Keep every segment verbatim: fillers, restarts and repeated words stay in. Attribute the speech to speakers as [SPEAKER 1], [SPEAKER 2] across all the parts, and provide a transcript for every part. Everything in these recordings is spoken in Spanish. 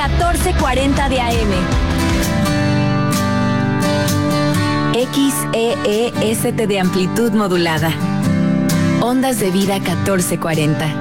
[SPEAKER 1] catorce cuarenta de A M. X E E S T de amplitud modulada. Ondas de Vida catorce cuarenta.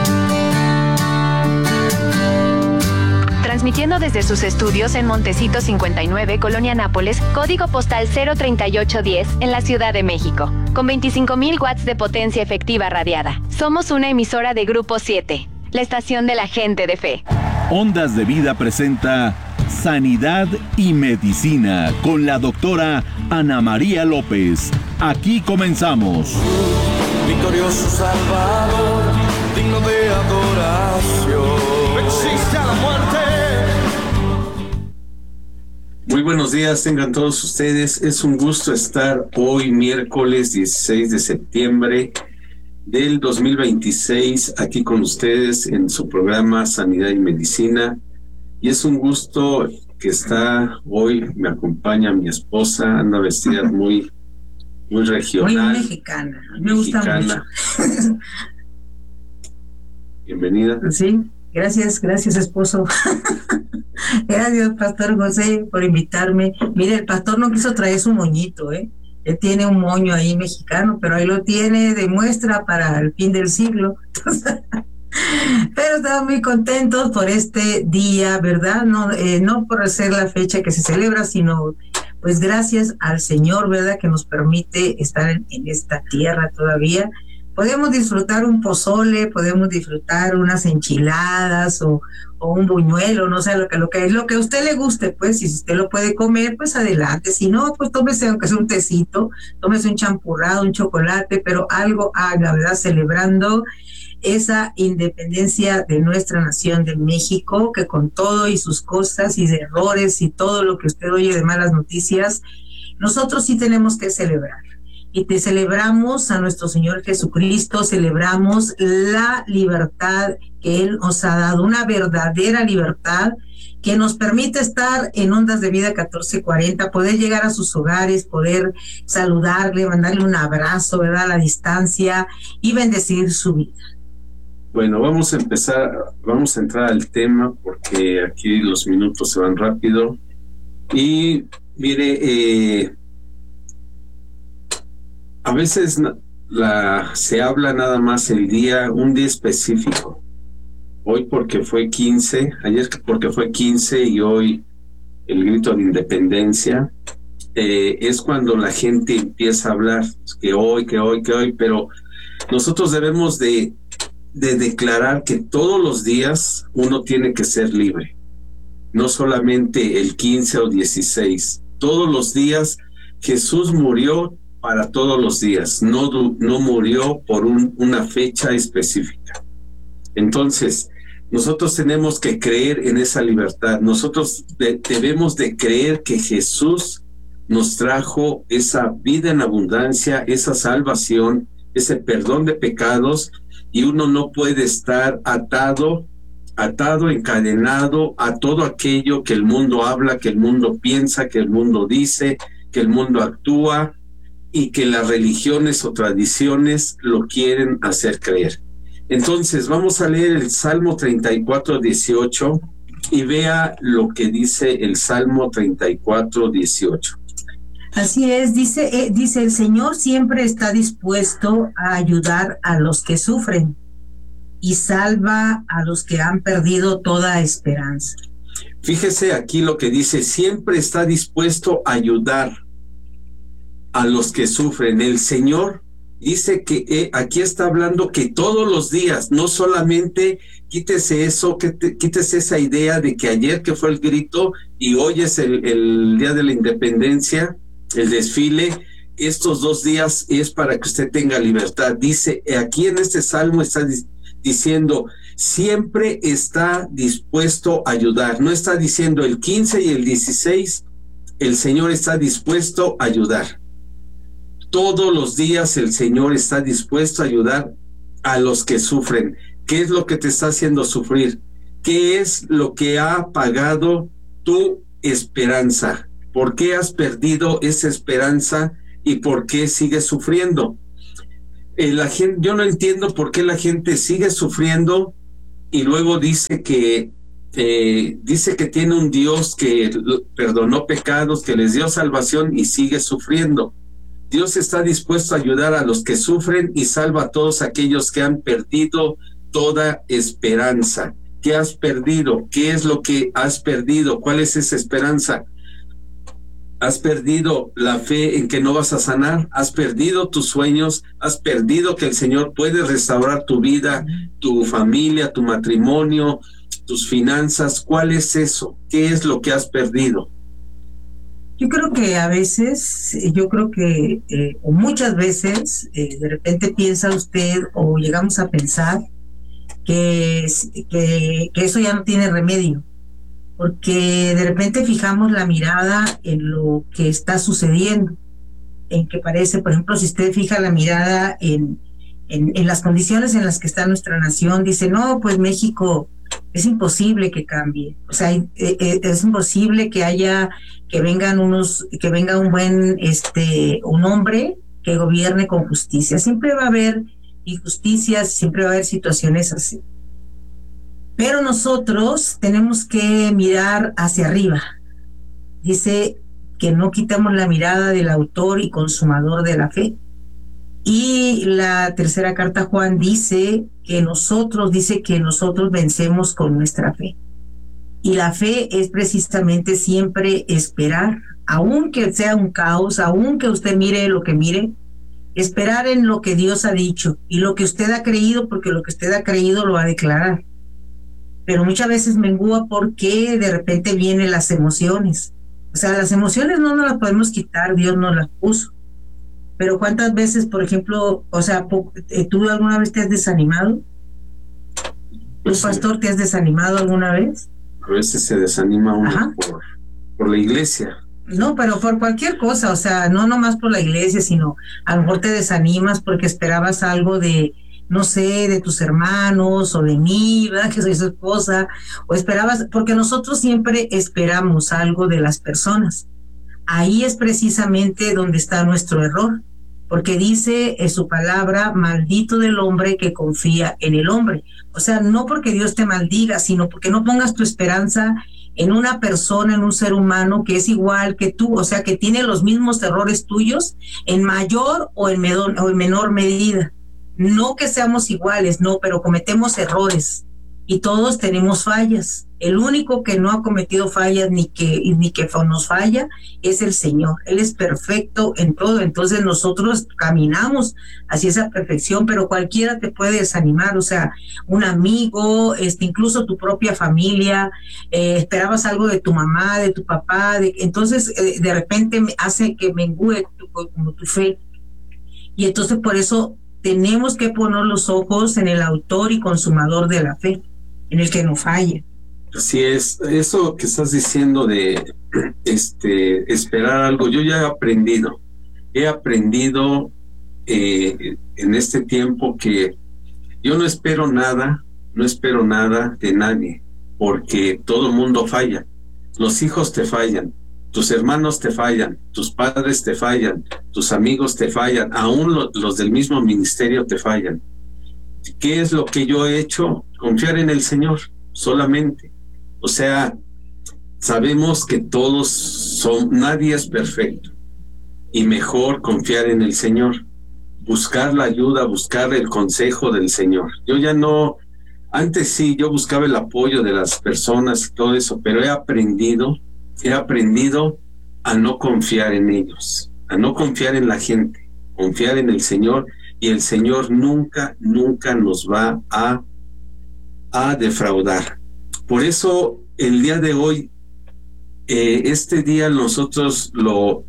[SPEAKER 1] Transmitiendo desde sus estudios en Montecito cincuenta y nueve, Colonia Nápoles, código postal cero treinta y ocho diez, en la Ciudad de México, con veinticinco mil watts de potencia efectiva radiada. Somos una emisora de Grupo siete, la estación de la gente de fe.
[SPEAKER 2] Ondas de Vida presenta Sanidad y Medicina con la doctora Ana María López. Aquí comenzamos.
[SPEAKER 3] Victorioso Salvador, digno de adoración. No existe a la muerte.
[SPEAKER 4] Muy buenos días, tengan todos ustedes. Es un gusto estar hoy, miércoles dieciséis de septiembre del dos mil veintiséis, aquí con ustedes en su programa Sanidad y Medicina. Y es un gusto que está hoy, me acompaña mi esposa, anda vestida muy, muy regional.
[SPEAKER 5] Muy mexicana, me gusta mucho.
[SPEAKER 4] Bienvenida.
[SPEAKER 5] Sí, gracias, gracias esposo. Gracias, Pastor José, por invitarme. Mire, el pastor no quiso traer su moñito, ¿eh? Él tiene un moño ahí mexicano, pero ahí lo tiene de muestra para el fin del siglo. Pero estamos muy contentos por este día, ¿verdad? No, eh, no por ser la fecha que se celebra, sino pues gracias al Señor, ¿verdad? Que nos permite estar en, en esta tierra todavía. Podemos disfrutar un pozole, podemos disfrutar unas enchiladas o, o un buñuelo, no sé, lo que, lo que lo que a usted le guste, pues, si usted lo puede comer, pues adelante. Si no, pues tómese, aunque sea un tecito, tómese un champurrado, un chocolate, pero algo haga, ¿verdad? Celebrando esa independencia de nuestra nación de México, que con todo y sus cosas y de errores y todo lo que usted oye de malas noticias, nosotros sí tenemos que celebrar. Y te celebramos a nuestro Señor Jesucristo, celebramos la libertad que Él nos ha dado, una verdadera libertad que nos permite estar en Ondas de Vida catorce cuarenta, poder llegar a sus hogares, poder saludarle, mandarle un abrazo, ¿verdad?, a la distancia y bendecir su vida.
[SPEAKER 4] Bueno, vamos a empezar, vamos a entrar al tema porque aquí los minutos se van rápido. Y mire, eh, a veces la, se habla nada más el día, un día específico. Hoy porque fue quince, ayer porque fue quince y hoy el grito de independencia. Eh, es cuando la gente empieza a hablar que hoy, que hoy, que hoy, pero nosotros debemos de, de declarar que todos los días uno tiene que ser libre. No solamente el quince o dieciséis. Todos los días Jesús murió para todos los días, no, no murió por un, una fecha específica. Entonces, nosotros tenemos que creer en esa libertad. Nosotros de, debemos de creer que Jesús nos trajo esa vida en abundancia, esa salvación, ese perdón de pecados, y uno no puede estar atado, atado, encadenado a todo aquello que el mundo habla, que el mundo piensa, que el mundo dice, que el mundo actúa, y que las religiones o tradiciones lo quieren hacer creer. Entonces, vamos a leer el Salmo treinta y cuatro, dieciocho, y vea lo que dice el Salmo treinta y cuatro, dieciocho.
[SPEAKER 5] Así es, dice, eh, dice, el Señor siempre está dispuesto a ayudar a los que sufren y salva a los que han perdido toda esperanza.
[SPEAKER 4] Fíjese aquí lo que dice, siempre está dispuesto a ayudar a los que sufren. El Señor dice que eh, aquí está hablando que todos los días, no solamente quítese eso, que te, quítese esa idea de que ayer que fue el grito y hoy es el, el día de la independencia, el desfile, estos dos días es para que usted tenga libertad. Dice, aquí en este salmo está di- diciendo, siempre está dispuesto a ayudar. No está diciendo el quince y el dieciséis, el Señor está dispuesto a ayudar. Todos los días el Señor está dispuesto a ayudar a los que sufren. ¿Qué es lo que te está haciendo sufrir? ¿Qué es lo que ha apagado tu esperanza? ¿Por qué has perdido esa esperanza y por qué sigues sufriendo? Eh, la gente, yo no entiendo por qué la gente sigue sufriendo y luego dice que eh, dice que tiene un Dios que perdonó pecados, que les dio salvación y sigue sufriendo. Dios está dispuesto a ayudar a los que sufren y salva a todos aquellos que han perdido toda esperanza. ¿Qué has perdido? ¿Qué es lo que has perdido? ¿Cuál es esa esperanza? ¿Has perdido la fe en que no vas a sanar? ¿Has perdido tus sueños? ¿Has perdido que el Señor puede restaurar tu vida, tu familia, tu matrimonio, tus finanzas? ¿Cuál es eso? ¿Qué es lo que has perdido?
[SPEAKER 5] Yo creo que a veces, yo creo que, eh, o muchas veces, eh, de repente piensa usted o llegamos a pensar que, que, que eso ya no tiene remedio, porque de repente fijamos la mirada en lo que está sucediendo, en que parece, por ejemplo, si usted fija la mirada en, en, en las condiciones en las que está nuestra nación, dice, no, pues México es imposible que cambie, o sea, eh, eh, es imposible que haya, que vengan unos, que venga un buen, este, un hombre que gobierne con justicia. Siempre va a haber injusticias, siempre va a haber situaciones así. Pero nosotros tenemos que mirar hacia arriba. Dice que no quitamos la mirada del autor y consumador de la fe. Y la tercera carta a Juan dice que nosotros, dice que nosotros vencemos con nuestra fe. Y la fe es precisamente siempre esperar, aunque sea un caos, aunque usted mire lo que mire, esperar en lo que Dios ha dicho y lo que usted ha creído, porque lo que usted ha creído lo va a declarar. Pero muchas veces mengua porque de repente vienen las emociones. O sea, las emociones no nos las podemos quitar, Dios nos las puso. Pero ¿cuántas veces, por ejemplo, o sea, tú alguna vez te has desanimado? ¿Tu pastor te has desanimado alguna vez?
[SPEAKER 4] A veces se desanima uno por, por la iglesia.
[SPEAKER 5] No, pero por cualquier cosa, o sea, no nomás por la iglesia, sino a lo mejor te desanimas porque esperabas algo de, no sé, de tus hermanos o de mí, ¿verdad? Que soy su esposa, o esperabas, porque nosotros siempre esperamos algo de las personas. Ahí es precisamente donde está nuestro error, porque dice en su palabra, maldito del hombre que confía en el hombre. O sea, no porque Dios te maldiga, sino porque no pongas tu esperanza en una persona, en un ser humano que es igual que tú, o sea, que tiene los mismos errores tuyos en mayor o en menor, o en menor medida. No que seamos iguales, no, pero cometemos errores y todos tenemos fallas. El único que no ha cometido fallas ni que, ni que nos falla es el Señor. Él es perfecto en todo, entonces nosotros caminamos hacia esa perfección, pero cualquiera te puede desanimar, o sea, un amigo, este, incluso tu propia familia, eh, esperabas algo de tu mamá, de tu papá, de, entonces eh, de repente hace que mengüe tu, como tu fe. Y entonces por eso tenemos que poner los ojos en el autor y consumador de la fe, en el que no falla.
[SPEAKER 4] Así es, eso que estás diciendo de este esperar algo, yo ya he aprendido, he aprendido eh, en este tiempo que yo no espero nada, no espero nada de nadie, porque todo el mundo falla, los hijos te fallan, tus hermanos te fallan, tus padres te fallan, tus amigos te fallan, aún lo, los del mismo ministerio te fallan. ¿Qué es lo que yo he hecho? Confiar en el Señor, solamente. O sea, sabemos que todos son, nadie es perfecto, y mejor confiar en el Señor, buscar la ayuda, buscar el consejo del Señor. Yo ya no, antes sí, yo buscaba el apoyo de las personas y todo eso, pero he aprendido, he aprendido a no confiar en ellos, a no confiar en la gente, confiar en el Señor, y el Señor nunca, nunca nos va a, a defraudar. Por eso el día de hoy, eh, este día nosotros lo,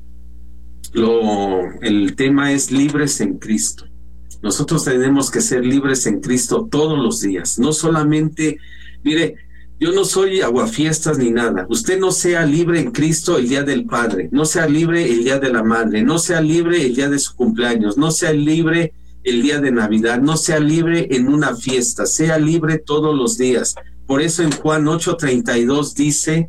[SPEAKER 4] lo, el tema es libres en Cristo. Nosotros tenemos que ser libres en Cristo todos los días, no solamente, mire, yo no soy aguafiestas ni nada. Usted no sea libre en Cristo el día del Padre, no sea libre el día de la Madre, no sea libre el día de su cumpleaños, no sea libre el día de Navidad, no sea libre en una fiesta, sea libre todos los días. Por eso en Juan ocho treinta y dos dice,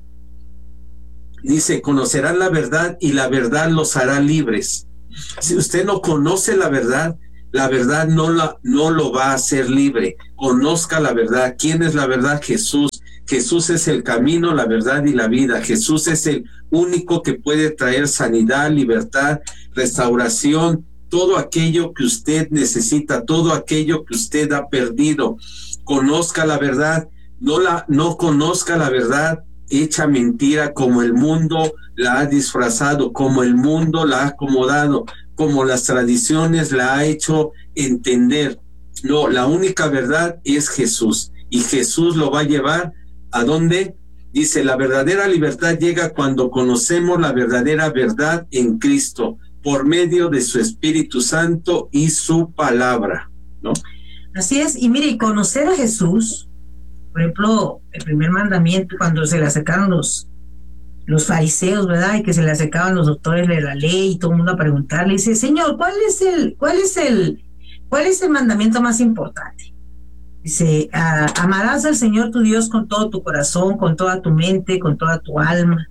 [SPEAKER 4] dice, conocerán la verdad y la verdad los hará libres. Si usted no conoce la verdad, la verdad no, la, no lo va a hacer libre. Conozca la verdad. ¿Quién es la verdad? Jesús. Jesús es el camino, la verdad y la vida. Jesús es el único que puede traer sanidad, libertad, restauración, todo aquello que usted necesita, todo aquello que usted ha perdido. Conozca la verdad, no la no conozca la verdad hecha mentira, como el mundo la ha disfrazado, como el mundo la ha acomodado, como las tradiciones la ha hecho entender. No, la única verdad es Jesús, y Jesús lo va a llevar ¿a dónde? Dice, la verdadera libertad llega cuando conocemos la verdadera verdad en Cristo, por medio de su Espíritu Santo y su palabra, ¿no?
[SPEAKER 5] Así es, y mire, conocer a Jesús, por ejemplo, el primer mandamiento, cuando se le acercaron los, los fariseos, ¿verdad? Y que se le acercaban los doctores de la ley y todo el mundo a preguntarle, dice, Señor, ¿cuál es el, cuál es el, cuál es el mandamiento más importante? Dice, ah, amarás al Señor tu Dios con todo tu corazón, con toda tu mente, con toda tu alma.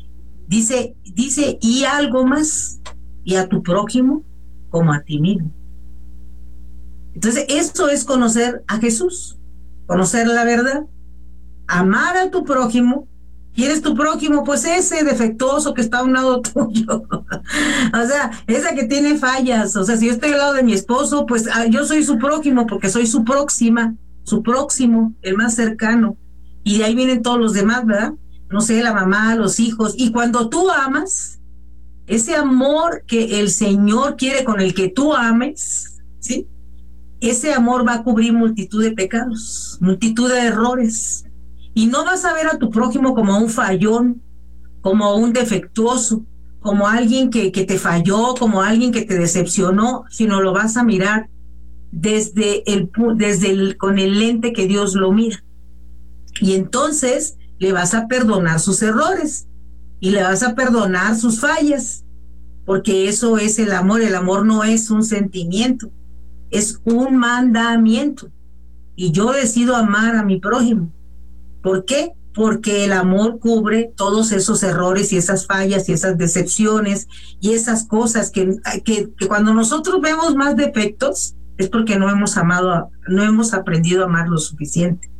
[SPEAKER 5] Dice, dice, y algo más, y a tu prójimo como a ti mismo. Entonces, esto es conocer a Jesús, conocer la verdad, amar a tu prójimo. ¿Quién es tu prójimo? Pues ese defectuoso que está a un lado tuyo. O sea, esa que tiene fallas. O sea, si yo estoy al lado de mi esposo, pues ah, yo soy su prójimo porque soy su próxima, su próximo, el más cercano. Y de ahí vienen todos los demás, ¿verdad? No sé, la mamá, los hijos. Y cuando tú amas, ese amor que el Señor quiere con el que tú ames, ¿sí? Ese amor va a cubrir multitud de pecados, multitud de errores. Y no vas a ver a tu prójimo como un fallón, como un defectuoso, como alguien que, que te falló, como alguien que te decepcionó, sino lo vas a mirar desde el, desde el, con el lente que Dios lo mira. Y entonces le vas a perdonar sus errores y le vas a perdonar sus fallas, porque eso es el amor. El amor no es un sentimiento, es un mandamiento. Y yo decido amar a mi prójimo. ¿Por qué? Porque el amor cubre todos esos errores y esas fallas y esas decepciones y esas cosas que, que, que cuando nosotros vemos más defectos es porque no hemos amado, no hemos aprendido a amar lo suficiente.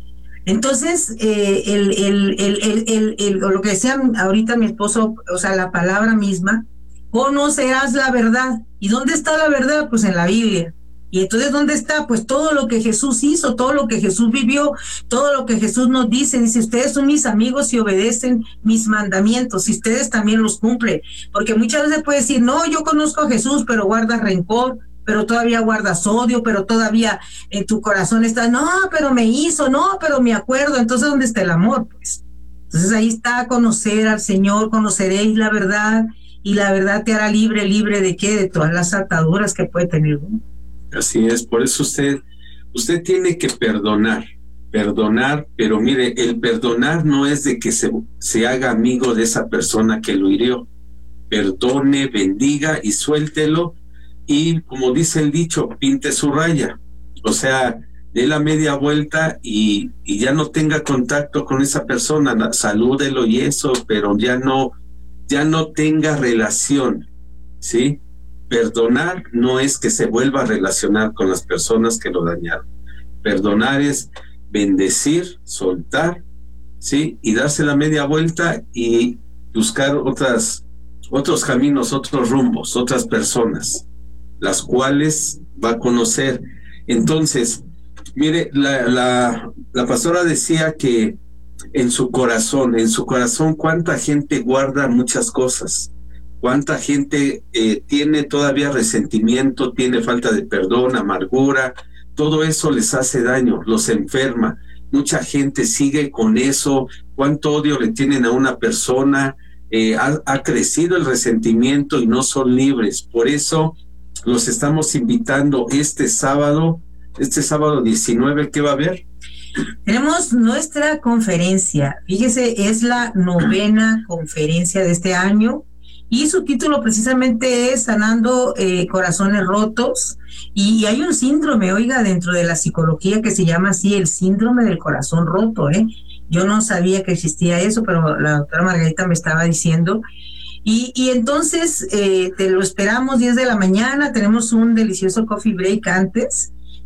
[SPEAKER 5] Entonces, eh, el, el, el, el, el, el, lo que decía ahorita mi esposo, o sea, la palabra misma, conocerás la verdad. ¿Y dónde está la verdad? Pues en la Biblia. Y entonces, ¿dónde está? Pues todo lo que Jesús hizo, todo lo que Jesús vivió, todo lo que Jesús nos dice. Dice, ustedes son mis amigos y obedecen mis mandamientos, y ustedes también los cumplen. Porque muchas veces puede decir, no, yo conozco a Jesús, pero guardas rencor, pero todavía guardas odio, pero todavía en tu corazón está, no, pero me hizo, no, pero me acuerdo. Entonces, ¿dónde está el amor? Pues, entonces ahí está conocer al Señor, conoceréis la verdad, y la verdad te hará libre, libre de qué, de todas las ataduras que puede tener uno.
[SPEAKER 4] Así es, por eso usted, usted tiene que perdonar, perdonar, pero mire, el perdonar no es de que se, se haga amigo de esa persona que lo hirió. Perdone, bendiga y suéltelo, y como dice el dicho, pinte su raya. O sea, dé la media vuelta y, y ya no tenga contacto con esa persona, salúdelo y eso, pero ya no, ya no tenga relación, ¿sí? Perdonar no es que se vuelva a relacionar con las personas que lo dañaron. Perdonar es bendecir, soltar, ¿sí? Y darse la media vuelta y buscar otras, otros caminos, otros rumbos, otras personas, las cuales va a conocer. Entonces, mire, la, la, la pastora decía que en su corazón, en su corazón, cuánta gente guarda muchas cosas. ¿Cuánta gente eh, tiene todavía resentimiento, tiene falta de perdón, amargura? Todo eso les hace daño, los enferma. Mucha gente sigue con eso. ¿Cuánto odio le tienen a una persona? Eh, ha, ha crecido el resentimiento y no son libres. Por eso los estamos invitando este sábado, este sábado diecinueve, ¿qué va a haber?
[SPEAKER 5] Tenemos nuestra conferencia. Fíjese, es la novena conferencia de este año. Y su título precisamente es Sanando eh, Corazones Rotos. Y, y hay un síndrome, oiga, dentro de la psicología que se llama así, el síndrome del corazón roto, ¿eh? Yo no sabía que existía eso, pero la doctora Margarita me estaba diciendo. Y, y entonces eh, te lo esperamos diez de la mañana, tenemos un delicioso coffee break antes.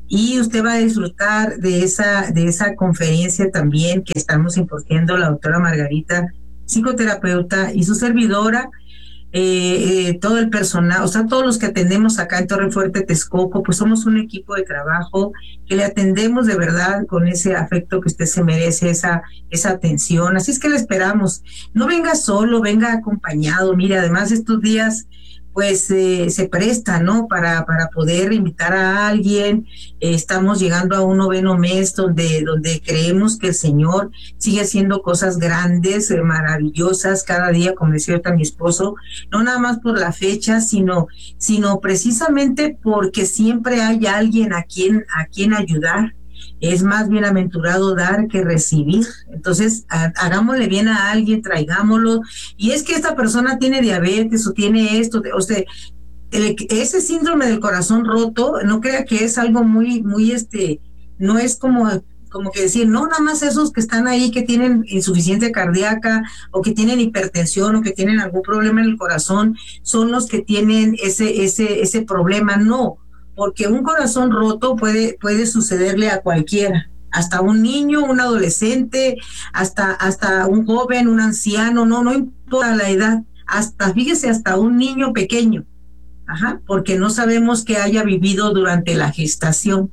[SPEAKER 5] y usted va a disfrutar de esa, de esa conferencia también que estamos impartiendo la doctora Margarita, psicoterapeuta, y su servidora. Eh, eh, todo el personal, o sea, todos los que atendemos acá en Torre Fuerte, Texcoco, pues somos un equipo de trabajo que le atendemos de verdad con ese afecto que usted se merece, esa, esa atención. Así es que le esperamos. No venga solo, venga acompañado. Mire, además estos días pues eh, se presta, ¿no? Para, para poder invitar a alguien. Eh, estamos llegando a un noveno mes donde, donde creemos que el Señor sigue haciendo cosas grandes, eh, maravillosas cada día, como decía ahorita mi esposo, no nada más por la fecha, sino, sino precisamente porque siempre hay alguien a quien, a quien ayudar. Es más bienaventurado dar que recibir. Entonces, ha, hagámosle bien a alguien, traigámoslo. Y es que esta persona tiene diabetes o tiene esto, o sea, el, ese síndrome del corazón roto, no crea que es algo muy, muy, este, no es como, como que decir, no, nada más esos que están ahí que tienen insuficiencia cardíaca o que tienen hipertensión o que tienen algún problema en el corazón, son los que tienen ese, ese, ese problema. No, porque un corazón roto puede, puede sucederle a cualquiera, hasta un niño, un adolescente, hasta, hasta un joven, un anciano, no, no importa la edad, hasta, fíjese, hasta un niño pequeño, ajá, porque no sabemos qué haya vivido durante la gestación.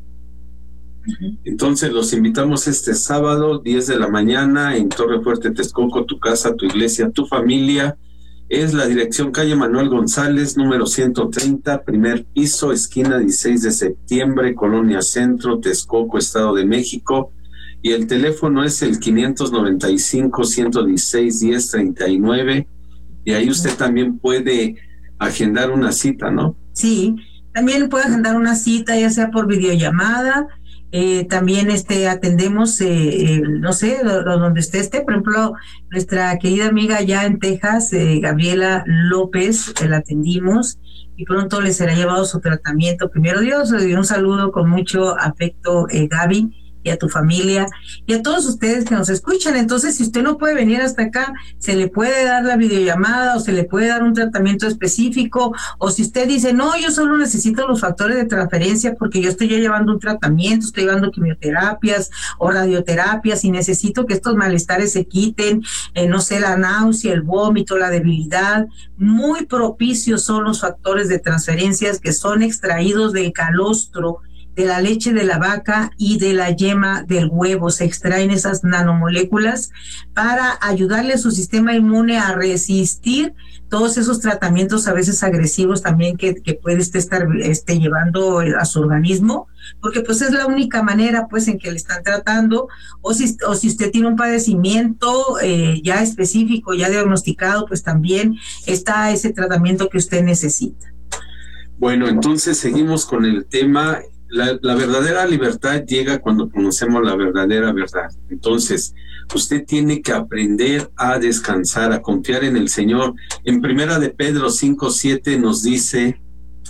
[SPEAKER 4] Entonces los invitamos este sábado, diez de la mañana, en Torre Fuerte, Texcoco, tu casa, tu iglesia, tu familia. Es la dirección calle Manuel González, número ciento treinta, primer piso, esquina dieciséis de septiembre, Colonia Centro, Texcoco, Estado de México. Y el teléfono es el quinientos noventa y cinco, ciento dieciséis, diez treinta y nueve. Y ahí usted también puede agendar una cita, ¿no?
[SPEAKER 5] Sí, también puede agendar una cita, ya sea por videollamada. Eh, también este atendemos, eh, eh, no sé, lo, lo, donde usted esté. Por ejemplo, nuestra querida amiga allá en Texas, eh, Gabriela López, eh, la atendimos y pronto le será llevado su tratamiento. Primero Dios, y un saludo con mucho afecto, eh, Gaby, y a tu familia y a todos ustedes que nos escuchan. Entonces, si usted no puede venir hasta acá, se le puede dar la videollamada o se le puede dar un tratamiento específico, o si usted dice, no, yo solo necesito los factores de transferencia porque yo estoy ya llevando un tratamiento, estoy llevando quimioterapias o radioterapias y necesito que estos malestares se quiten, eh, no sé, la náusea, el vómito, la debilidad. Muy propicios son los factores de transferencias que son extraídos del calostro, de la leche de la vaca y de la yema del huevo. Se extraen esas nanomoléculas para ayudarle a su sistema inmune a resistir todos esos tratamientos a veces agresivos también que, que puede usted estar este, llevando a su organismo, porque pues es la única manera pues en que le están tratando, o si, o si usted tiene un padecimiento eh, ya específico, ya diagnosticado, pues también está ese tratamiento que usted necesita.
[SPEAKER 4] Bueno, entonces seguimos con el tema. La, la verdadera libertad llega cuando conocemos la verdadera verdad. Entonces, usted tiene que aprender a descansar, a confiar en el Señor. En Primera de Pedro cinco siete nos dice...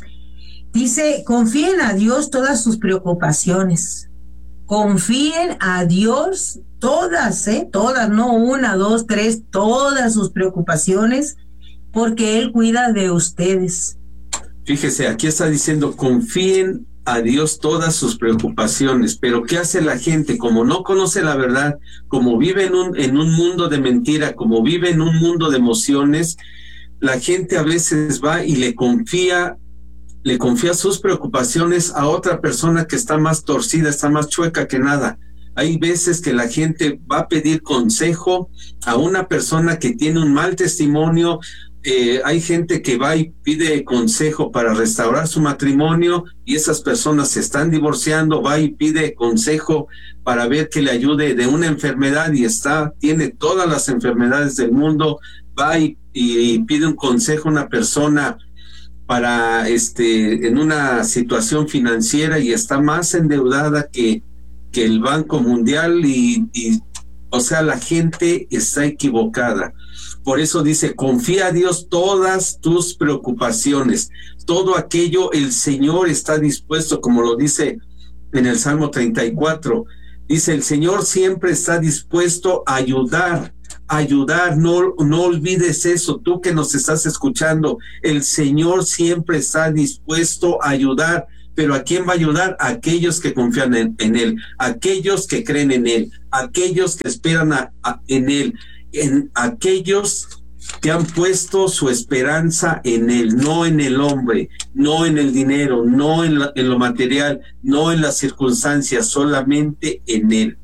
[SPEAKER 5] Dice, confíen a Dios todas sus preocupaciones. Confíen a Dios todas, ¿eh? Todas, no una, dos, tres, todas sus preocupaciones, porque Él cuida de ustedes.
[SPEAKER 4] Fíjese, aquí está diciendo, confíen a Dios todas sus preocupaciones, pero ¿qué hace la gente? Como no conoce la verdad, como vive en un, en un mundo de mentira, como vive en un mundo de emociones, la gente a veces va y le confía, le confía sus preocupaciones a otra persona que está más torcida, está más chueca que nada. Hay veces que la gente va a pedir consejo a una persona que tiene un mal testimonio. Eh, hay gente que va y pide consejo para restaurar su matrimonio y esas personas se están divorciando, va y pide consejo para ver que le ayude de una enfermedad y está, tiene todas las enfermedades del mundo, va y, y pide un consejo a una persona para este en una situación financiera y está más endeudada que, que el Banco Mundial y, y o sea, la gente está equivocada. Por eso dice, confía a Dios todas tus preocupaciones, todo aquello el Señor está dispuesto, como lo dice en el Salmo treinta y cuatro, dice, el Señor siempre está dispuesto a ayudar, ayudar, no, no olvides eso, tú que nos estás escuchando, el Señor siempre está dispuesto a ayudar, pero ¿a quién va a ayudar? A aquellos que confían en, en Él, a aquellos que creen en Él, a aquellos que esperan a, a, en Él, en aquellos que han puesto su esperanza en Él, no en el hombre, no en el dinero, no en, la, en lo material, no en las circunstancias, solamente en Él.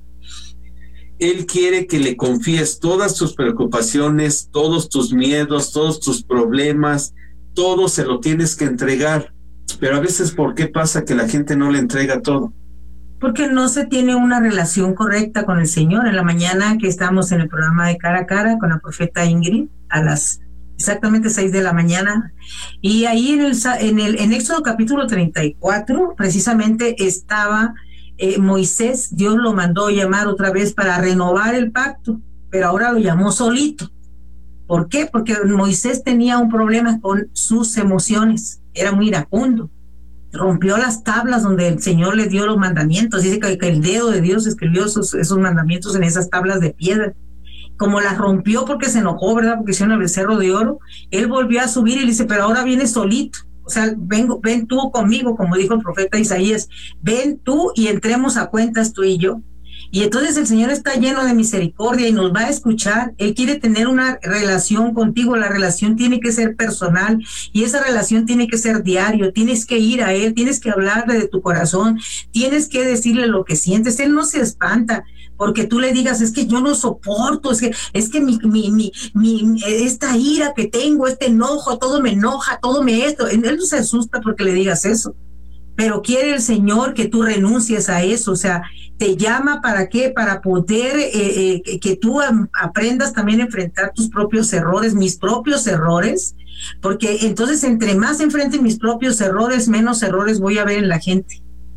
[SPEAKER 4] Él quiere que le confíes todas tus preocupaciones, todos tus miedos, todos tus problemas, todo se lo tienes que entregar. Pero a veces, ¿por qué pasa que la gente no le entrega todo?
[SPEAKER 5] Porque no se tiene una relación correcta con el Señor. En la mañana que estamos en el programa de Cara a Cara con la profeta Ingrid, a las exactamente seis de la mañana, y ahí en el en el en Éxodo capítulo treinta y cuatro precisamente estaba eh, Moisés. Dios lo mandó llamar otra vez para renovar el pacto, pero ahora lo llamó solito. ¿Por qué? Porque Moisés tenía un problema con sus emociones, era muy iracundo, rompió las tablas donde el Señor le dio los mandamientos. Dice que, que el dedo de Dios escribió esos, esos mandamientos en esas tablas de piedra. Como las rompió porque se enojó, ¿verdad? Porque hicieron el becerro de oro, él volvió a subir y le dice, pero ahora vienes solito. O sea, vengo, ven tú conmigo, como dijo el profeta Isaías, ven tú y entremos a cuentas tú y yo. Y entonces el Señor está lleno de misericordia y nos va a escuchar. Él quiere tener una relación contigo. La relación tiene que ser personal y esa relación tiene que ser diario. Tienes que ir a Él, tienes que hablarle de tu corazón, tienes que decirle lo que sientes. Él no se espanta porque tú le digas, es que yo no soporto, es que, es que mi, mi, mi, mi, esta ira que tengo, este enojo, todo me enoja, todo me esto. Él no se asusta porque le digas eso. Pero quiere el Señor que tú renuncies a eso, o sea, te llama ¿para qué? Para poder eh, eh, que tú aprendas también a enfrentar tus propios errores, mis propios errores, porque entonces entre más enfrente mis propios errores, menos errores voy a ver en la gente.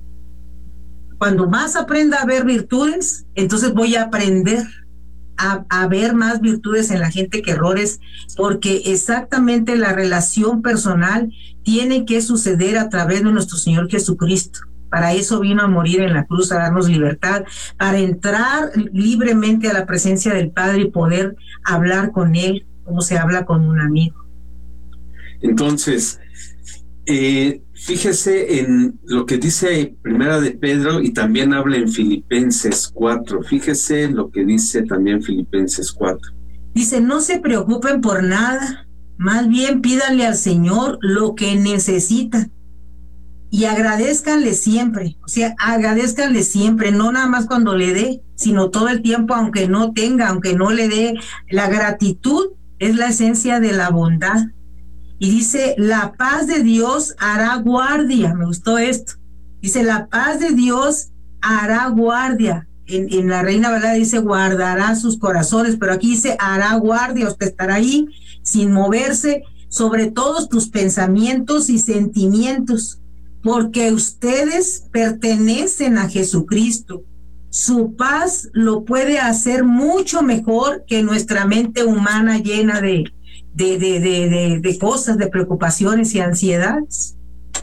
[SPEAKER 5] Cuando más aprenda a ver virtudes, entonces voy a aprender A, a ver más virtudes en la gente que errores, porque exactamente la relación personal tiene que suceder a través de nuestro Señor Jesucristo. Para eso vino a morir en la cruz, a darnos libertad, para entrar libremente a la presencia del Padre y poder hablar con Él como se habla con un amigo.
[SPEAKER 4] Entonces, eh, fíjese en lo que dice Primera de Pedro y también habla en Filipenses cuatro. Fíjese lo que dice también Filipenses cuatro.
[SPEAKER 5] Dice, no se preocupen por nada, más bien pídanle al Señor lo que necesitan y agradézcanle siempre. O sea, agradézcanle siempre, no nada más cuando le dé, sino todo el tiempo, aunque no tenga, aunque no le dé. La gratitud es la esencia de la bondad. Y dice, la paz de Dios hará guardia. Me gustó esto. Dice, la paz de Dios hará guardia. En, en la Reina Valera dice, guardará sus corazones, pero aquí dice, hará guardia. Usted estará ahí sin moverse sobre todos tus pensamientos y sentimientos, porque ustedes pertenecen a Jesucristo. Su paz lo puede hacer mucho mejor que nuestra mente humana llena de De, de, de, de, de cosas, de preocupaciones y ansiedades.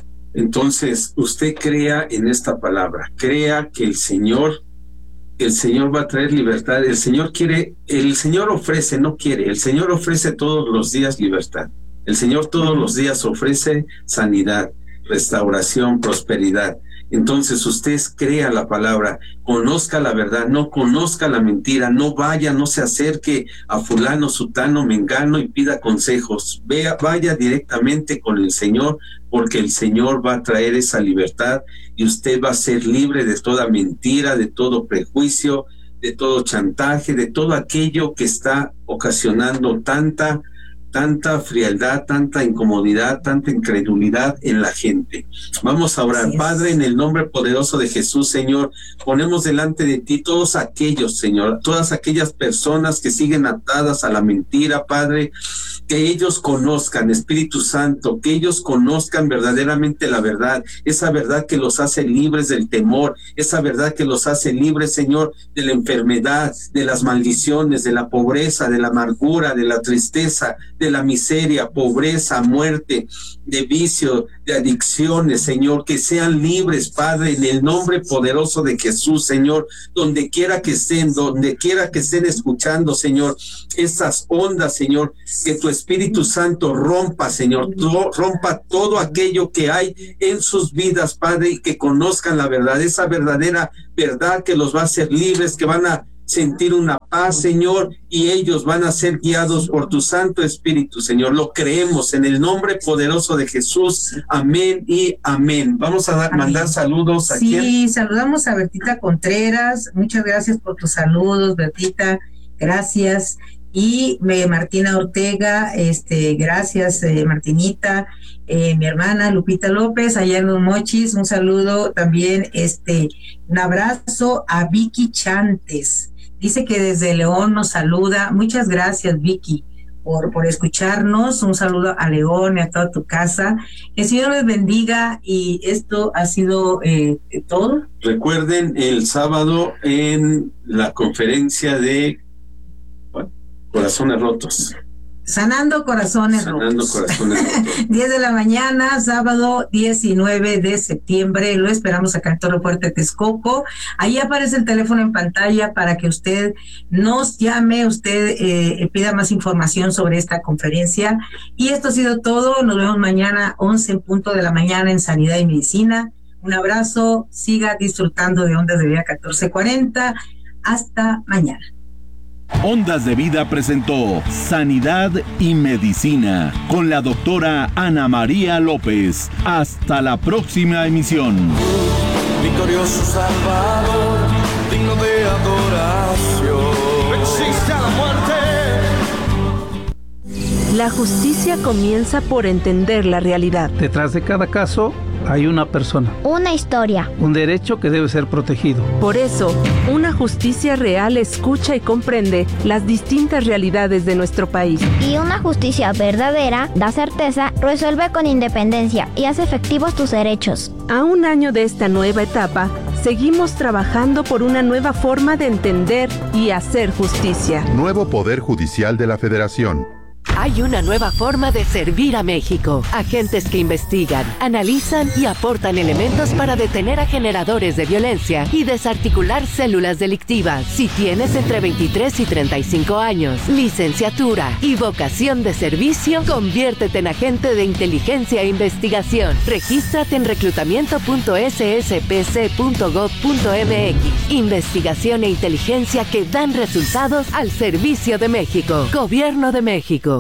[SPEAKER 4] Entonces, usted crea en esta palabra, crea que el Señor, el Señor va a traer libertad. El Señor quiere, el Señor ofrece, no quiere, el Señor ofrece todos los días libertad. El Señor todos los días ofrece sanidad, restauración, prosperidad. Entonces usted crea la palabra, conozca la verdad, no conozca la mentira, no vaya, no se acerque a fulano, sutano, mengano y pida consejos. Vea, vaya directamente con el Señor, porque el Señor va a traer esa libertad y usted va a ser libre de toda mentira, de todo prejuicio, de todo chantaje, de todo aquello que está ocasionando tanta tanta frialdad, tanta incomodidad, tanta incredulidad en la gente. Vamos a orar. Padre, en el nombre poderoso de Jesús, Señor, ponemos delante de ti todos aquellos, Señor, todas aquellas personas que siguen atadas a la mentira, Padre, que ellos conozcan, Espíritu Santo, que ellos conozcan verdaderamente la verdad, esa verdad que los hace libres del temor, esa verdad que los hace libres, Señor, de la enfermedad, de las maldiciones, de la pobreza, de la amargura, de la tristeza, de la miseria, pobreza, muerte, de vicio, de adicciones, Señor, que sean libres, Padre, en el nombre poderoso de Jesús, Señor, donde quiera que estén, donde quiera que estén escuchando, Señor, esas ondas, Señor, que tu Espíritu Espíritu Santo rompa, Señor, to, rompa todo aquello que hay en sus vidas, Padre, y que conozcan la verdad, esa verdadera verdad que los va a hacer libres, que van a sentir una paz, Señor, y ellos van a ser guiados por tu Santo Espíritu, Señor. Lo creemos en el nombre poderoso de Jesús. Amén y amén. Vamos a dar, mandar saludos a
[SPEAKER 5] Sí,
[SPEAKER 4] quien.
[SPEAKER 5] saludamos a Bertita Contreras. Muchas gracias por tus saludos, Bertita. Gracias. Y eh, Martina Ortega, este, gracias, eh, Martinita. Eh, mi hermana Lupita López, allá en Los Mochis, un saludo también, este, un abrazo a Vicky Chantes. Dice que desde León nos saluda. Muchas gracias, Vicky, por, por escucharnos. Un saludo a León y a toda tu casa. Que el Señor les bendiga, y esto ha sido eh, todo.
[SPEAKER 4] Recuerden el sábado en la conferencia de bueno, Corazones Rotos.
[SPEAKER 5] Sanando corazones
[SPEAKER 4] Sanando
[SPEAKER 5] rotos.
[SPEAKER 4] corazones rotos.
[SPEAKER 5] diez de la mañana, sábado diecinueve de septiembre. Lo esperamos acá en Torre Fuerte, Texcoco. Ahí aparece el teléfono en pantalla para que usted nos llame, usted eh, pida más información sobre esta conferencia. Y esto ha sido todo. Nos vemos mañana, once en punto de la mañana, en Sanidad y Medicina. Un abrazo. Siga disfrutando de Ondas de Vida catorce cuarenta. Hasta mañana.
[SPEAKER 2] Ondas de Vida presentó Sanidad y Medicina con la doctora Ana María López. Hasta la próxima emisión.
[SPEAKER 3] Victorioso Salvador, digno de adoración. Existe a la muerte.
[SPEAKER 6] La justicia comienza por entender la realidad.
[SPEAKER 7] Detrás de cada caso hay una persona,
[SPEAKER 8] una historia,
[SPEAKER 7] un derecho que debe ser protegido.
[SPEAKER 6] Por eso, una justicia real escucha y comprende las distintas realidades de nuestro país.
[SPEAKER 8] Y una justicia verdadera da certeza, resuelve con independencia y hace efectivos tus derechos.
[SPEAKER 6] A un año de esta nueva etapa, seguimos trabajando por una nueva forma de entender y hacer justicia.
[SPEAKER 9] Nuevo Poder Judicial de la Federación.
[SPEAKER 10] Hay una nueva forma de servir a México. Agentes que investigan, analizan y aportan elementos para detener a generadores de violencia y desarticular células delictivas. Si tienes entre veintitrés y treinta y cinco años, licenciatura y vocación de servicio, conviértete en agente de inteligencia e investigación. Regístrate en reclutamiento punto s s p c punto gov punto m x. Investigación e inteligencia que dan resultados al servicio de México. Gobierno de México.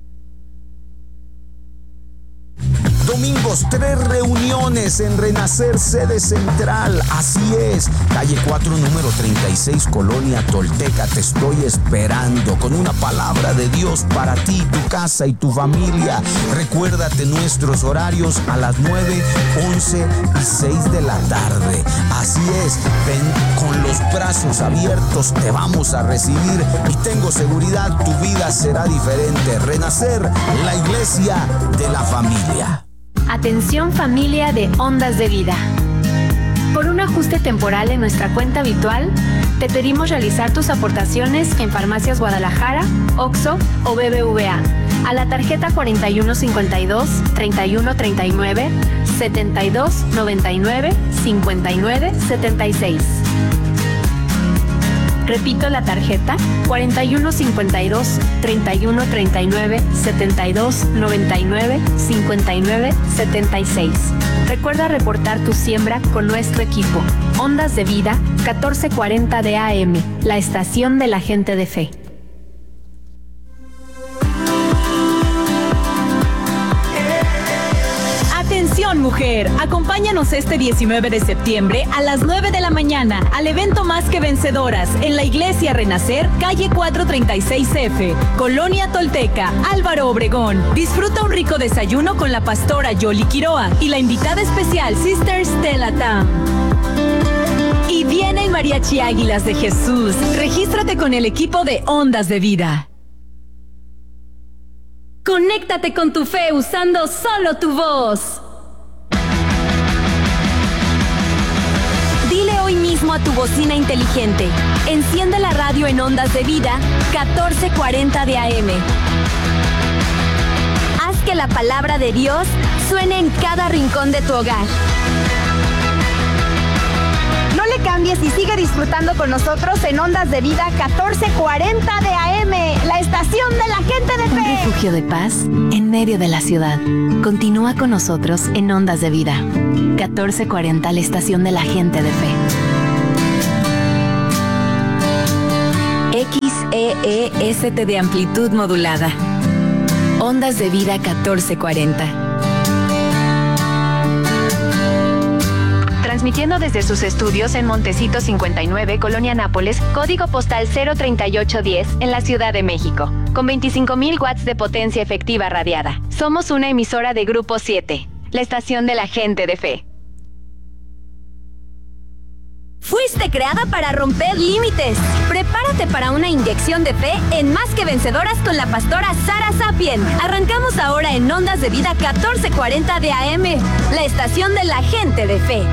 [SPEAKER 11] Domingos, tres reuniones en Renacer, sede central. Así es, calle cuatro, número treinta y seis, Colonia Tolteca. Te estoy esperando con una palabra de Dios para ti, tu casa y tu familia. Recuérdate nuestros horarios: a las nueve, once y seis de la tarde. Así es, ven con los brazos abiertos, te vamos a recibir y tengo seguridad, tu vida será diferente. Renacer, la iglesia de la familia.
[SPEAKER 1] Atención familia de Ondas de Vida. Por un ajuste temporal en nuestra cuenta habitual, te pedimos realizar tus aportaciones en Farmacias Guadalajara, Oxxo o B B V A a la tarjeta cuarenta y uno cincuenta y dos, treinta y uno treinta y nueve, setenta y dos noventa y nueve, cincuenta y nueve setenta y seis. Repito la tarjeta: cuarenta y uno cincuenta y dos, treinta y uno treinta y nueve, setenta y dos noventa y nueve, cincuenta y nueve setenta y seis. Recuerda reportar tu siembra con nuestro equipo. Ondas de Vida, catorce cuarenta de A M, la estación de la gente de fe.
[SPEAKER 12] Atención mujer, acompáñanos este diecinueve de septiembre a las nueve de la mañana al evento Más que Vencedoras en la Iglesia Renacer, calle cuatrocientos treinta y seis F, Colonia Tolteca, Álvaro Obregón. Disfruta un rico desayuno con la pastora Yoli Quiroa y la invitada especial Sister Stella Tam. Y viene el Mariachi Águilas de Jesús. Regístrate con el equipo de Ondas de Vida. Conéctate con tu fe usando solo tu voz. Dile hoy mismo a tu bocina inteligente: enciende la radio en Ondas de Vida, catorce cuarenta de A M. Haz que la palabra de Dios suene en cada rincón de tu hogar.
[SPEAKER 13] No le cambies y sigue disfrutando con nosotros en Ondas de Vida catorce cuarenta de A M, la estación de la gente de fe.
[SPEAKER 14] refugio de paz en medio de la ciudad. Continúa con nosotros en Ondas de Vida. catorce cuarenta, la estación de la gente de fe.
[SPEAKER 12] X E E S T de amplitud modulada. Ondas de Vida catorce cuarenta.
[SPEAKER 1] Transmitiendo desde sus estudios en Montecito cincuenta y nueve, Colonia Nápoles, código postal cero treinta y ocho diez, en la Ciudad de México, con veinticinco mil watts de potencia efectiva radiada. Somos una emisora de Grupo siete, la estación de la gente de fe.
[SPEAKER 15] Fuiste creada para romper límites. Prepárate para una inyección de fe en Más que Vencedoras con la pastora Sara Sapien. Arrancamos ahora en Ondas de Vida catorce cuarenta de A M, la estación de la gente de fe.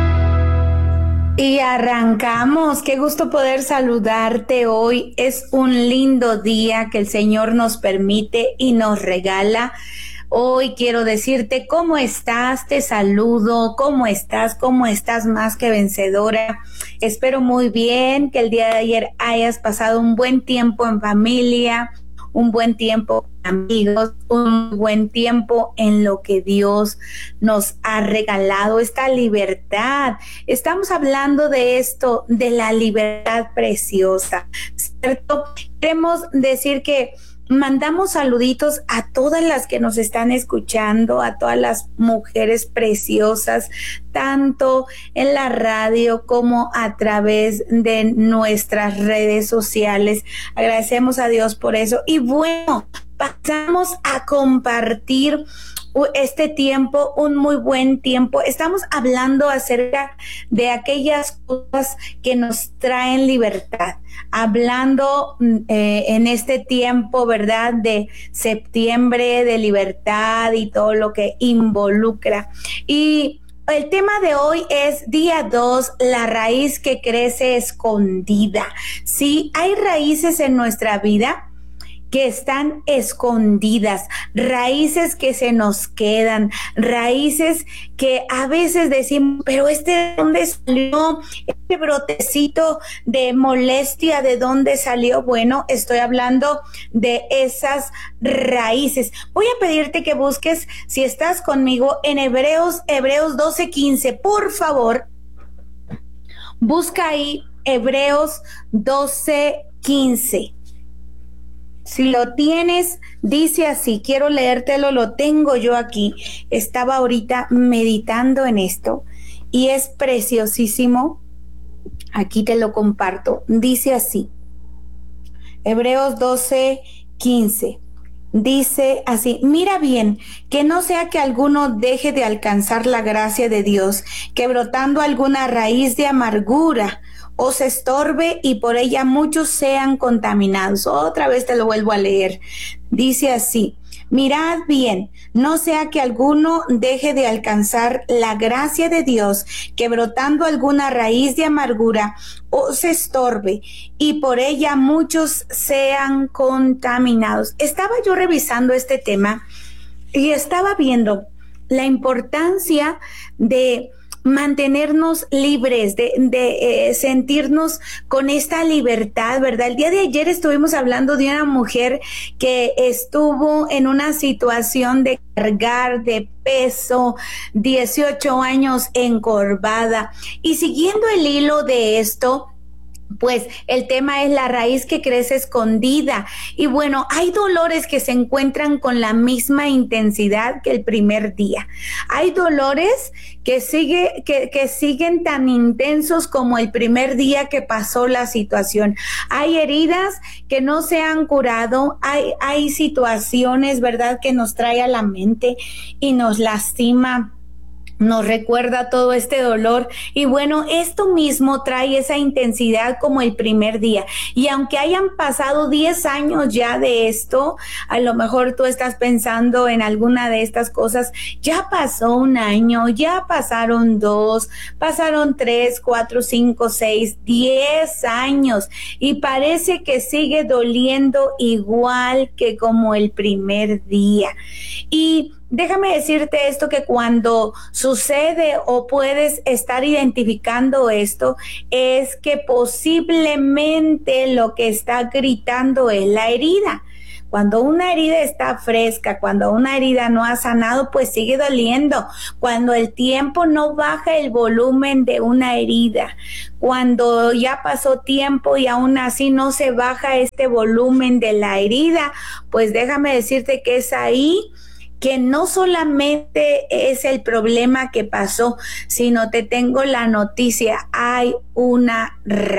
[SPEAKER 16] Y arrancamos. Qué gusto poder saludarte hoy. Es un lindo día que el Señor nos permite y nos regala. Hoy quiero decirte cómo estás, te saludo, cómo estás, cómo estás más que vencedora. Espero muy bien que el día de ayer hayas pasado un buen tiempo en familia, un buen tiempo con amigos, un buen tiempo en lo que Dios nos ha regalado, esta libertad. Estamos hablando de esto, de la libertad preciosa, ¿cierto? Queremos decir que mandamos saluditos a todas las que nos están escuchando, a todas las mujeres preciosas, tanto en la radio como a través de nuestras redes sociales. Agradecemos a Dios por eso. Y bueno, pasamos a compartir este tiempo, un muy buen tiempo. Estamos hablando acerca de aquellas cosas que nos traen libertad. Hablando eh, en este tiempo, ¿verdad?, de septiembre, de libertad y todo lo que involucra. Y el tema de hoy es día dos, la raíz que crece escondida. Sí, hay raíces en nuestra vida que están escondidas, raíces que se nos quedan, raíces que a veces decimos, pero este de dónde salió, este brotecito de molestia, ¿de dónde salió? Bueno, estoy hablando de esas raíces. Voy a pedirte que busques, si estás conmigo, en Hebreos, Hebreos doce quince, por favor, busca ahí Hebreos doce quince. Si lo tienes, dice así, quiero leértelo, lo tengo yo aquí. Estaba ahorita meditando en esto y es preciosísimo. Aquí te lo comparto. Dice así, Hebreos doce quince. Dice así, mira bien, que no sea que alguno deje de alcanzar la gracia de Dios, que brotando alguna raíz de amargura os estorbe y por ella muchos sean contaminados. Otra vez te lo vuelvo a leer. Dice así, mirad bien, no sea que alguno deje de alcanzar la gracia de Dios, que brotando alguna raíz de amargura os estorbe y por ella muchos sean contaminados. Estaba yo revisando este tema y estaba viendo la importancia de mantenernos libres, de, de eh, sentirnos con esta libertad, ¿verdad? El día de ayer estuvimos hablando de una mujer que estuvo en una situación de cargar de peso, dieciocho años encorvada, y siguiendo el hilo de esto, pues el tema es la raíz que crece escondida. Y bueno, hay dolores que se encuentran con la misma intensidad que el primer día. Hay dolores que, sigue, que, que siguen tan intensos como el primer día que pasó la situación. Hay heridas que no se han curado. Hay, hay situaciones, ¿verdad?, que nos trae a la mente y nos lastima, nos recuerda todo este dolor. Y bueno, esto mismo trae esa intensidad como el primer día. Y aunque hayan pasado diez años ya de esto, a lo mejor tú estás pensando en alguna de estas cosas, ya pasó un año, ya pasaron dos, pasaron tres, cuatro, cinco, seis, diez años, y parece que sigue doliendo igual que como el primer día. Y déjame decirte esto, que cuando sucede o puedes estar identificando esto, es que posiblemente lo que está gritando es la herida. Cuando una herida está fresca, cuando una herida no ha sanado, pues sigue doliendo. Cuando el tiempo no baja el volumen de una herida, cuando ya pasó tiempo y aún así no se baja este volumen de la herida, pues déjame decirte que es ahí que no solamente es el problema que pasó, sino te tengo la noticia, hay una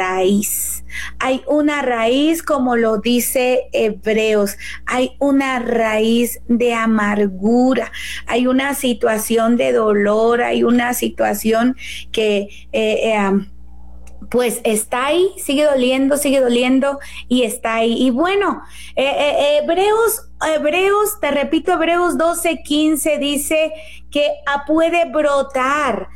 [SPEAKER 16] raíz. Hay una raíz, como lo dice Hebreos, hay una raíz de amargura, hay una situación de dolor, hay una situación que eh, eh, pues está ahí, sigue doliendo, sigue doliendo y está ahí. Y bueno, eh, eh, Hebreos, Hebreos, te repito, Hebreos doce quince dice que puede brotar,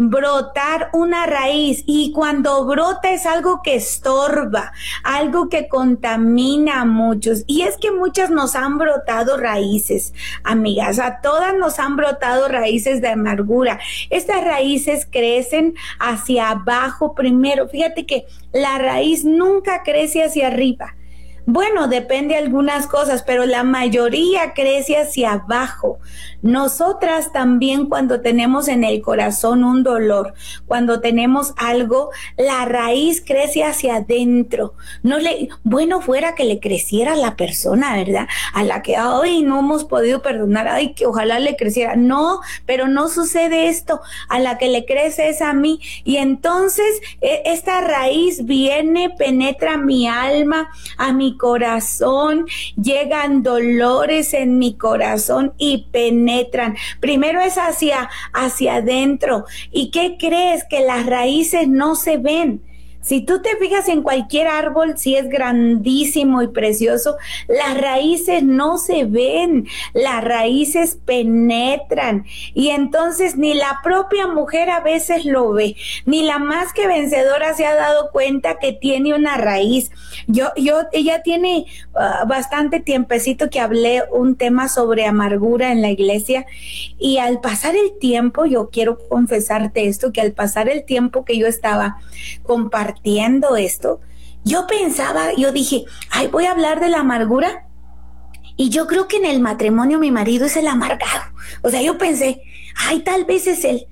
[SPEAKER 16] brotar una raíz, y cuando brota es algo que estorba, algo que contamina a muchos. Y es que muchas nos han brotado raíces, amigas, a todas nos han brotado raíces de amargura. Estas raíces crecen hacia abajo primero. Fíjate que la raíz nunca crece hacia arriba. Bueno, depende de algunas cosas, pero la mayoría crece hacia abajo. Nosotras también, cuando tenemos en el corazón un dolor, cuando tenemos algo, la raíz crece hacia adentro. No le, bueno, fuera que le creciera a la persona, ¿verdad? A la que hoy no hemos podido perdonar, ay, que ojalá le creciera. No, pero no sucede esto. A la que le crece es a mí. Y entonces esta raíz viene, penetra mi alma, a mi corazón, llegan dolores en mi corazón y penetran. Primero es hacia, hacia adentro. ¿Y qué crees? Que las raíces no se ven. Si tú te fijas en cualquier árbol, si es grandísimo y precioso, las raíces no se ven, las raíces penetran, y entonces ni la propia mujer a veces lo ve, ni la más que vencedora se ha dado cuenta que tiene una raíz. Yo, yo, ella tiene uh, bastante tiempecito que hablé un tema sobre amargura en la iglesia, y al pasar el tiempo, yo quiero confesarte esto, que al pasar el tiempo que yo estaba compartiendo esto, yo pensaba, yo dije, ay, voy a hablar de la amargura, y yo creo que en el matrimonio mi marido es el amargado. O sea, yo pensé, ay, tal vez es él.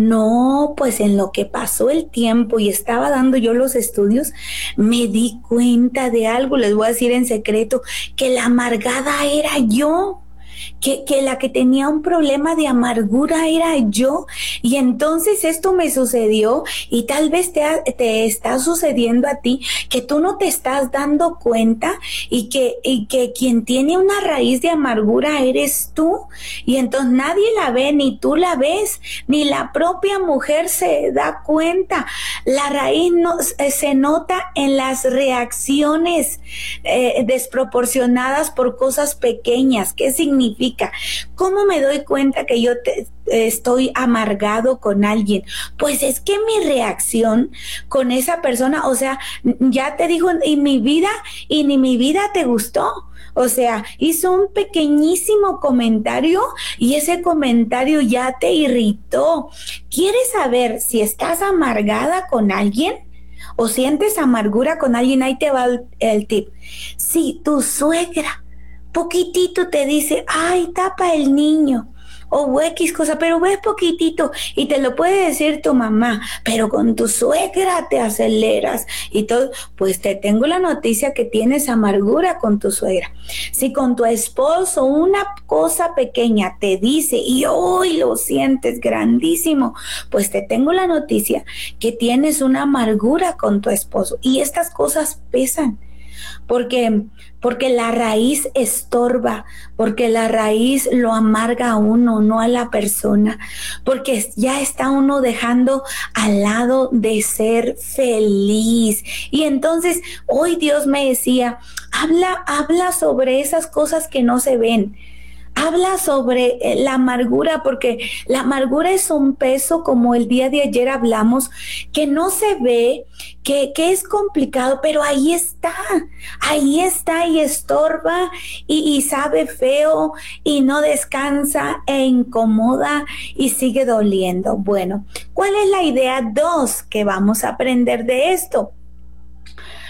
[SPEAKER 16] No, pues en lo que pasó el tiempo y estaba dando yo los estudios, me di cuenta de algo. Les voy a decir en secreto que la amargada era yo. Que, que la que tenía un problema de amargura era yo. Y entonces esto me sucedió, y tal vez te, ha, te está sucediendo a ti, que tú no te estás dando cuenta, y que, y que quien tiene una raíz de amargura eres tú. Y entonces nadie la ve, ni tú la ves, ni la propia mujer se da cuenta. La raíz no, se nota en las reacciones eh, desproporcionadas por cosas pequeñas. ¿Qué significa? ¿Cómo me doy cuenta que yo te, estoy amargado con alguien? Pues es que mi reacción con esa persona, o sea, ya te dijo, y mi vida, y ni mi vida te gustó. O sea, hizo un pequeñísimo comentario y ese comentario ya te irritó. ¿Quieres saber si estás amargada con alguien o sientes amargura con alguien? Ahí te va el, el tip. Si tu suegra poquitito te dice, ay, tapa el niño, o X cosa, pero ves poquitito, y te lo puede decir tu mamá, pero con tu suegra te aceleras y todo, pues te tengo la noticia que tienes amargura con tu suegra. Si con tu esposo una cosa pequeña te dice y hoy lo sientes grandísimo, pues te tengo la noticia que tienes una amargura con tu esposo, y estas cosas pesan. Porque, porque la raíz estorba, porque la raíz lo amarga a uno, no a la persona, porque ya está uno dejando al lado de ser feliz. Y entonces hoy Dios me decía, habla, habla sobre esas cosas que no se ven. Habla sobre la amargura, porque la amargura es un peso, como el día de ayer hablamos, que no se ve, que, que es complicado, pero ahí está, ahí está y estorba y, y sabe feo y no descansa e incomoda y sigue doliendo. Bueno, ¿cuál es la idea dos que vamos a aprender de esto?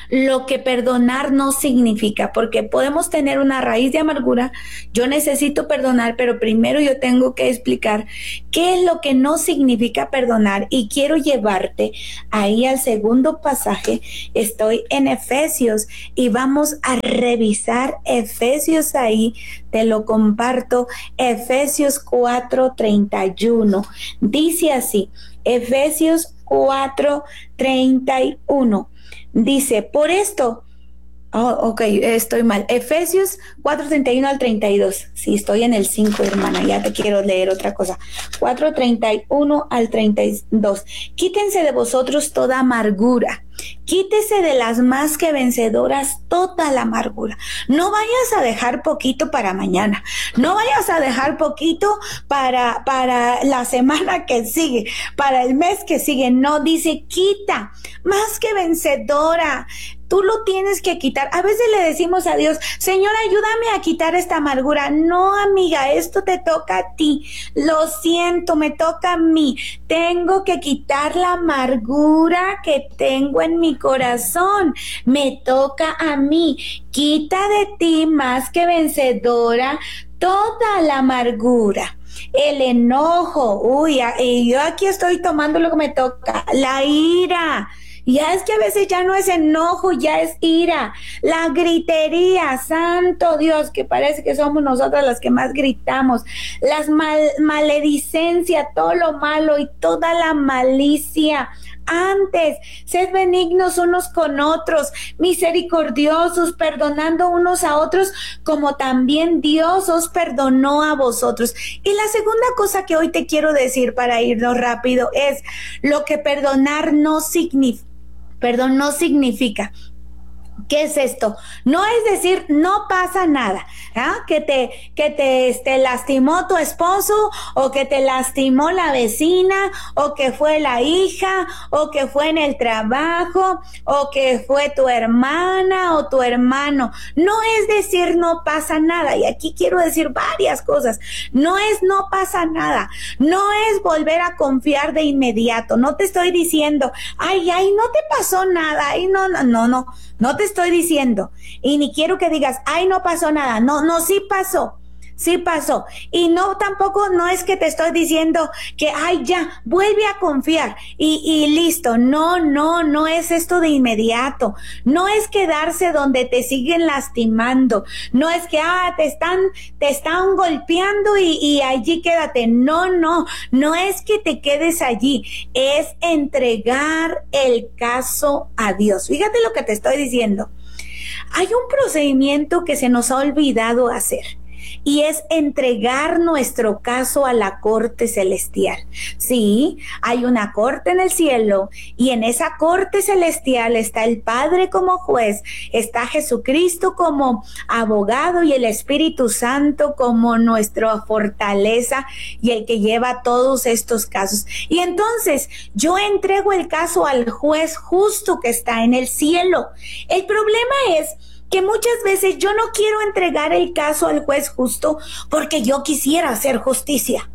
[SPEAKER 16] lo que perdonar no significa, porque podemos tener una raíz de amargura. Yo necesito perdonar, pero primero yo tengo que explicar qué es lo que no significa perdonar, y quiero llevarte ahí al segundo pasaje. Estoy en Efesios y vamos a revisar Efesios ahí, te lo comparto, Efesios cuatro treinta y uno, dice así, Efesios cuatro treinta y uno. Dice, por esto, oh, ok, estoy mal. Efesios cuatro treinta y uno al treinta y dos. Sí, estoy en el cinco, hermana, ya te quiero leer otra cosa. cuatro treinta y uno al treinta y dos. Quítense de vosotros toda amargura. Quítese de las más que vencedoras toda la amargura. No vayas a dejar poquito para mañana. No vayas a dejar poquito para, para la semana que sigue, para el mes que sigue. No, dice quita, más que vencedora. Tú lo tienes que quitar. A veces le decimos a Dios, Señor, ayúdame a quitar esta amargura. No, amiga, esto te toca a ti. Lo siento, me toca a mí. Tengo que quitar la amargura que tengo en mi corazón. Me toca a mí. Quita de ti, más que vencedora, toda la amargura. El enojo. Uy, y yo aquí estoy tomando lo que me toca. La ira. Ya es que a veces ya no es enojo, ya es ira. La gritería, santo Dios, que parece que somos nosotras las que más gritamos. Las mal, maledicencia, todo lo malo y toda la malicia. Antes, sed benignos unos con otros, misericordiosos, perdonando unos a otros, como también Dios os perdonó a vosotros. Y la segunda cosa que hoy te quiero decir para irnos rápido es lo que perdonar no significa. Perdón, no significa. ¿Qué es esto? No es decir, no pasa nada, ¿ah? que te, que te este, lastimó tu esposo, o que te lastimó la vecina, o que fue la hija, o que fue en el trabajo, o que fue tu hermana o tu hermano. No es decir, no pasa nada. Y aquí quiero decir varias cosas. No es no pasa nada. No es volver a confiar de inmediato. No te estoy diciendo, ay, ay, no te pasó nada. Ay, no, no, no, no. No te estoy diciendo, y ni quiero que digas, ay, no pasó nada. No, no, sí pasó, sí pasó. Y no, tampoco, no es que te estoy diciendo que, ay, ya, vuelve a confiar y, y listo. No, no, no es esto de inmediato. No es quedarse donde te siguen lastimando. No es que, ah, te están, te están golpeando y, y allí quédate. No, no, no es que te quedes allí. Es entregar el caso a Dios. Fíjate lo que te estoy diciendo. Hay un procedimiento que se nos ha olvidado hacer, y es entregar nuestro caso a la corte celestial. Sí, hay una corte en el cielo, y en esa corte celestial está el Padre como juez, está Jesucristo como abogado y el Espíritu Santo como nuestra fortaleza y el que lleva todos estos casos. Y entonces yo entrego el caso al juez justo que está en el cielo. El problema es que muchas veces yo no quiero entregar el caso al juez justo porque yo quisiera hacer justicia.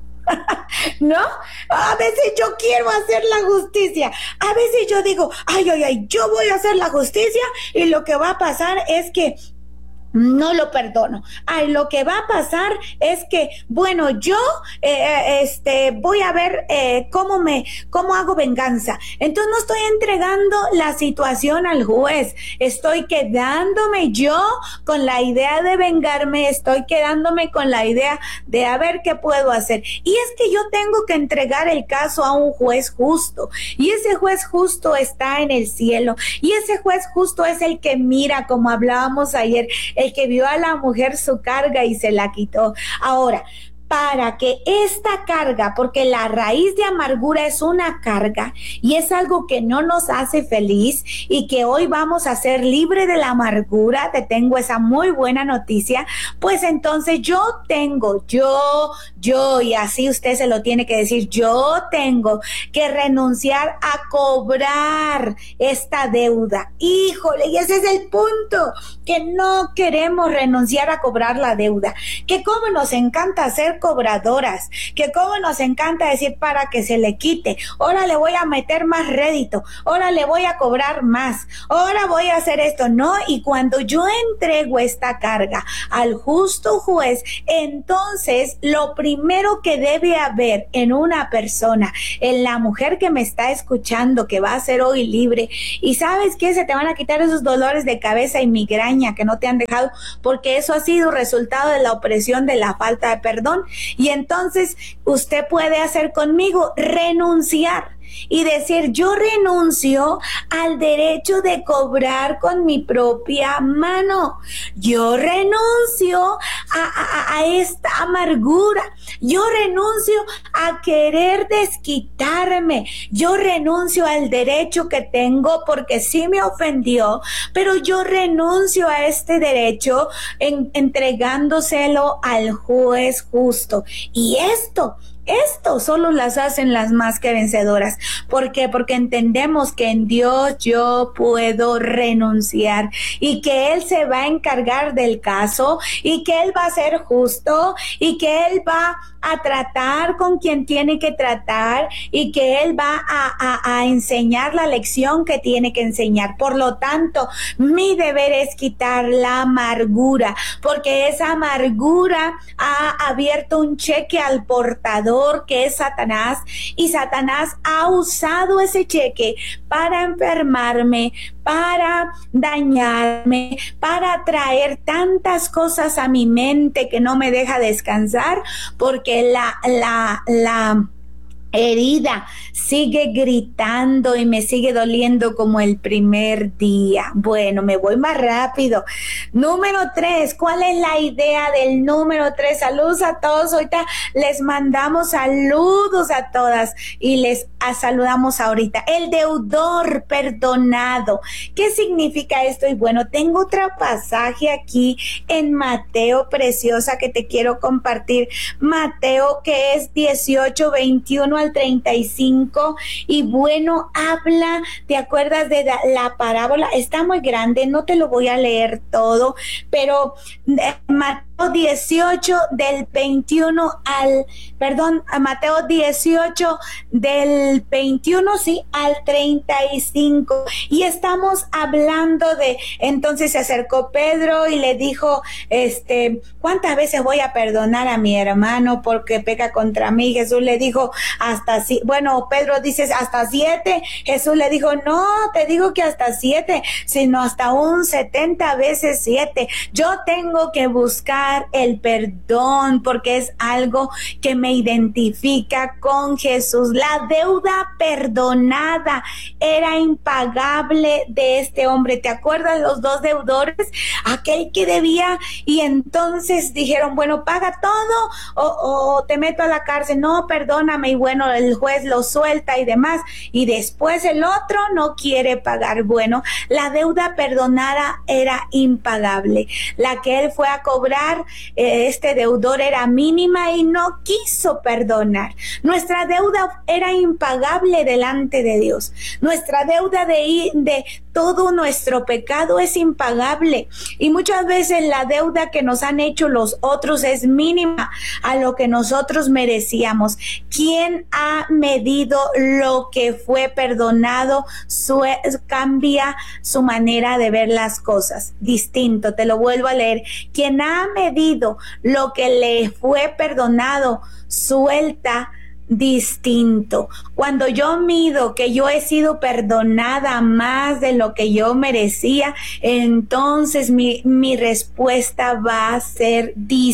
[SPEAKER 16] ¿No? A veces yo quiero hacer la justicia. A veces yo digo, ay, ay, ay, yo voy a hacer la justicia, y lo que va a pasar es que no lo perdono. Ay, lo que va a pasar es que, bueno, yo eh, este voy a ver eh, cómo me, cómo hago venganza. Entonces no estoy entregando la situación al juez. Estoy quedándome yo con la idea de vengarme. Estoy quedándome con la idea de a ver qué puedo hacer. Y es que yo tengo que entregar el caso a un juez justo. Y ese juez justo está en el cielo. Y ese juez justo es el que mira, como hablábamos ayer, el que vio a la mujer su carga y se la quitó. Ahora, para que esta carga, porque la raíz de amargura es una carga y es algo que no nos hace feliz, y que hoy vamos a ser libre de la amargura, te tengo esa muy buena noticia. Pues entonces yo tengo, yo, yo, y así usted se lo tiene que decir, yo tengo que renunciar a cobrar esta deuda. Híjole, y ese es el punto, que no queremos renunciar a cobrar la deuda, que como nos encanta hacer cobradoras, que como nos encanta decir para que se le quite, ahora le voy a meter más rédito, ahora le voy a cobrar más, ahora voy a hacer esto, no, y cuando yo entrego esta carga al justo juez, entonces lo primero que debe haber en una persona, en la mujer que me está escuchando, que va a ser hoy libre, y sabes que se te van a quitar esos dolores de cabeza y migraña que no te han dejado, porque eso ha sido resultado de la opresión, de la falta de perdón, y entonces usted puede hacer conmigo renunciar y decir, yo renuncio al derecho de cobrar con mi propia mano, yo renuncio a, a, a esta amargura, yo renuncio a querer desquitarme, yo renuncio al derecho que tengo porque sí me ofendió, pero yo renuncio a este derecho en, entregándoselo al juez justo. Y esto Esto solo las hacen las más que vencedoras. ¿Por qué? Porque entendemos que en Dios yo puedo renunciar y que Él se va a encargar del caso y que Él va a ser justo y que Él va a tratar con quien tiene que tratar y que Él va a, a, a enseñar la lección que tiene que enseñar. Por lo tanto, mi deber es quitar la amargura, porque esa amargura ha abierto un cheque al portador, que es Satanás, y Satanás ha usado ese cheque para enfermarme, para dañarme, para traer tantas cosas a mi mente que no me deja descansar, porque la, la, la herida sigue gritando y me sigue doliendo como el primer día. Bueno, me voy más rápido. Número tres, ¿cuál es la idea del número tres? Saludos a todos, ahorita les mandamos saludos a todas y les a, saludamos ahorita. El deudor perdonado. ¿Qué significa esto? Y bueno, tengo otro pasaje aquí en Mateo preciosa que te quiero compartir. Mateo, que es dieciocho, veintiuno al treinta y cinco, y bueno, habla, ¿te acuerdas de la, la parábola? Está muy grande, no te lo voy a leer todo, pero eh, Mateo dieciocho del veintiuno al, perdón, Mateo dieciocho del veintiuno, sí, al treinta y cinco, y estamos hablando de, entonces se acercó Pedro y le dijo, este, ¿cuántas veces voy a perdonar a mi hermano porque peca contra mí? Jesús le dijo, hasta si, bueno, Pedro dice hasta siete, Jesús le dijo, no, te digo que hasta siete, sino hasta un setenta veces siete. Yo tengo que buscar el perdón porque es algo que me identifica con Jesús. La deuda perdonada era impagable de este hombre. ¿Te acuerdas los dos deudores? Aquel que debía, y entonces dijeron, bueno, paga todo o, o te meto a la cárcel. No, perdóname, y bueno, el juez lo suelta y demás, y después el otro no quiere pagar. Bueno, la deuda perdonada era impagable. La que él fue a cobrar, eh, este deudor, era mínima y no quiso perdonar. Nuestra deuda era impagable delante de Dios. Nuestra deuda de, de todo nuestro pecado es impagable, y muchas veces la deuda que nos han hecho los otros es mínima a lo que nosotros merecíamos. ¿Quién ha medido lo que fue perdonado? Su, cambia su manera de ver las cosas. Distinto, te lo vuelvo a leer. Quien ha medido lo que le fue perdonado, suelta distinto. Cuando yo mido que yo he sido perdonada más de lo que yo merecía, entonces mi, mi respuesta va a ser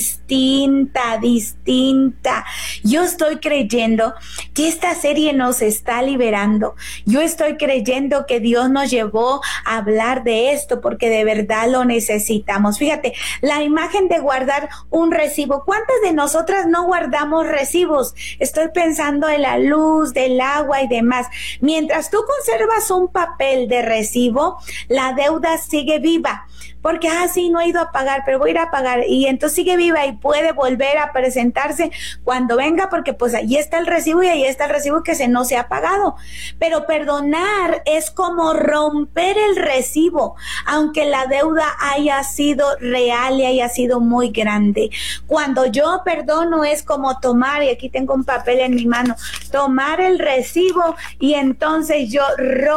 [SPEAKER 16] distinta, distinta. Yo estoy creyendo que esta serie nos está liberando. Yo estoy creyendo que Dios nos llevó a hablar de esto porque de verdad lo necesitamos. Fíjate, la imagen de guardar un recibo. ¿Cuántas de nosotras no guardamos recibos? Estoy pensando pensando en la luz, del agua y demás. Mientras tú conservas un papel de recibo, la deuda sigue viva. porque, ah, sí, no he ido a pagar, pero voy a ir a pagar, y entonces sigue viva y puede volver a presentarse cuando venga, porque pues ahí está el recibo y ahí está el recibo que se no se ha pagado. Pero perdonar es como romper el recibo, aunque la deuda haya sido real y haya sido muy grande. Cuando yo perdono es como tomar, y aquí tengo un papel en mi mano, tomar el recibo y entonces yo